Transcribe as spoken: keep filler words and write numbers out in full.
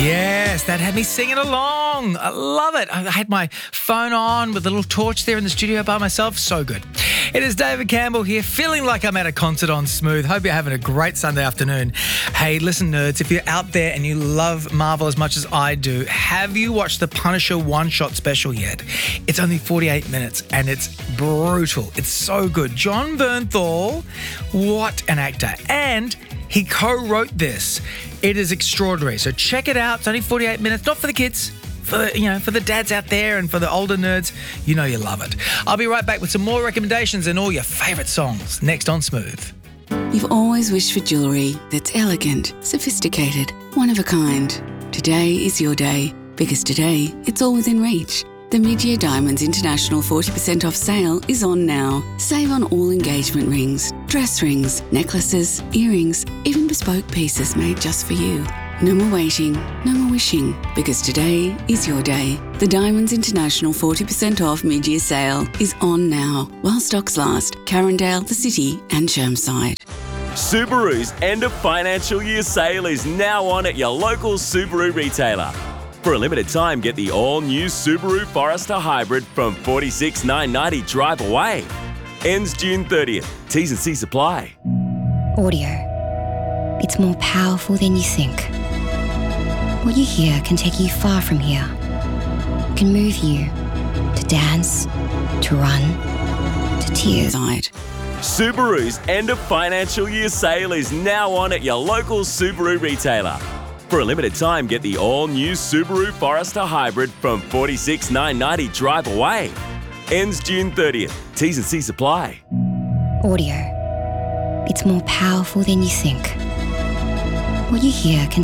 Yes, that had me singing along. I love it. I had my phone on with a little torch there in the studio by myself. So good. It is David Campbell here, feeling like I'm at a concert on Smooth. Hope you're having a great Sunday afternoon. Hey, listen, nerds, if you're out there and you love Marvel as much as I do, have you watched the Punisher one-shot special yet? It's only forty-eight minutes and it's brutal. It's so good. Jon Bernthal, what an actor. And he co-wrote this. It is extraordinary. So check it out. It's only forty-eight minutes, not for the kids. For the, you know, for the dads out there and for the older nerds, you know you love it. I'll be right back with some more recommendations and all your favourite songs next on Smooth. You've always wished for jewellery that's elegant, sophisticated, one of a kind. Today is your day, because today it's all within reach. The Mid-Year Diamonds International forty percent off sale is on now. Save on all engagement rings, dress rings, necklaces, earrings, even bespoke pieces made just for you. No more waiting, no more wishing, because today is your day. The Diamonds International forty percent off mid-year sale is on now, while stocks last. Carindale, The City and Chermside. Subaru's end of financial year sale is now on at your local Subaru retailer. For a limited time, get the all-new Subaru Forester Hybrid from forty-six thousand nine hundred ninety dollars drive away. Ends June thirtieth. T's and C's apply. Audio. It's more powerful than you think. What you hear can take you far from here. It can move you to dance, to run, to tears. Subaru's end of financial year sale is now on at your local Subaru retailer. For a limited time, get the all-new Subaru Forester Hybrid from forty-six thousand nine hundred ninety dollars drive away. Ends June thirtieth. T's and C's apply. Audio. It's more powerful than you think. What you hear can